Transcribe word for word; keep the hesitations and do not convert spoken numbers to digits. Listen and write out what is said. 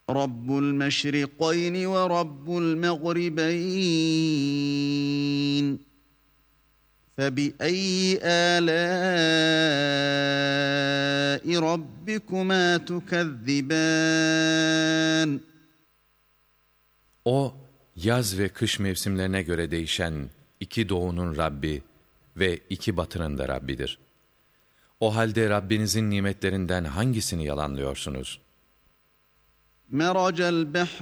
Rabbul meşrikayni ve Rabbul mağribeyn. فَبِأَيِّ آلَاءِ رَبِّكُمَا تُكَذِّبَانِ O, yaz ve kış mevsimlerine göre değişen iki doğunun Rabbi ve iki batının da Rabbidir. O halde Rabbinizin nimetlerinden hangisini yalanlıyorsunuz? مَرَجَ الْبَحْرِ